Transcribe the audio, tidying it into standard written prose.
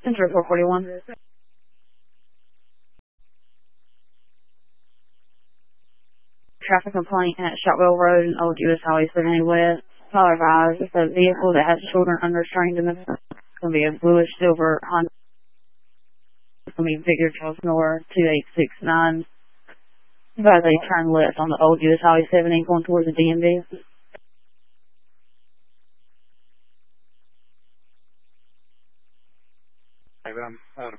Central 441. Traffic complaint at Shotwell Road and Old US Highway 70 West. Caller advised it's a vehicle that has children unrestrained in the front. It's going to be a bluish silver Honda. It's going to be Victor Charles Miller 2869. As they turn left on the Old US Highway 70 going towards the DMV. Hey, I'm on